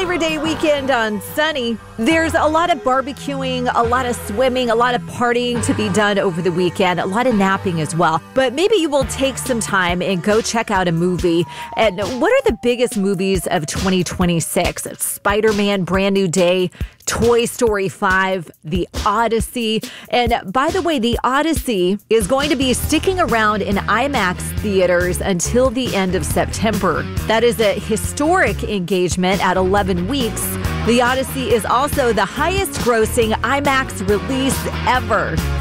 Labor Day weekend on Sunny. There's a lot of barbecuing, a lot of swimming, a lot of partying to be done over the weekend, a lot of napping as well. But maybe you will take some time and go check out a movie. And what are the biggest movies of 2026? Spider-Man, Brand New Day, Toy Story 5, The Odyssey. And by the way, The Odyssey is going to be sticking around in IMAX theaters until the end of September. That is a historic engagement at 11 weeks. The Odyssey is also the highest grossing IMAX release ever.